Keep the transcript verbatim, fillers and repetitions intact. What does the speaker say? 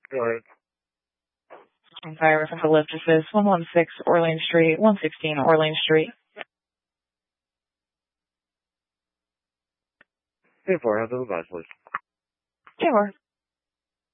Go ahead. Fire from the lift assist, one one six Orleans Street, one sixteen Orleans Street. Hey, four, have the advice, please. Sure.